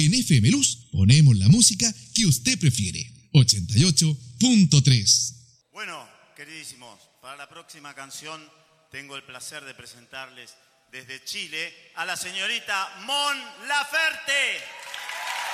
En FM Luz ponemos la música que usted prefiere. 88.3. Bueno, queridísimos, para la próxima canción tengo el placer de presentarles desde Chile a la señorita Mon Laferte.